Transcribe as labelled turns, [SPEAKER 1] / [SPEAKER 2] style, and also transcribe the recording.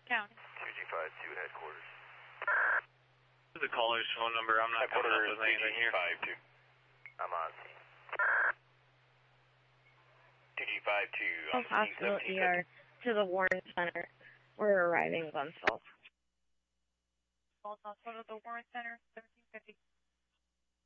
[SPEAKER 1] County.
[SPEAKER 2] 2G52 headquarters.
[SPEAKER 3] This is the caller's phone number. I'm not coming up with anything here.
[SPEAKER 2] 2G52. I'm on scene. 2G52.
[SPEAKER 1] Health Hospital ER to the Warren Center. We're arriving Glenville.
[SPEAKER 4] Health Hospital to the Warren Center, 1350.